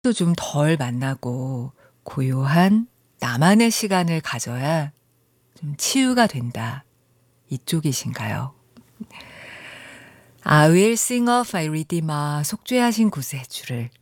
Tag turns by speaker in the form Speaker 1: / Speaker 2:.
Speaker 1: 또 좀 덜 만나고 고요한 나만의 시간을 가져야 좀 치유가 된다. 이쪽이신가요? I will sing of my redeemer 속죄하신 구세주를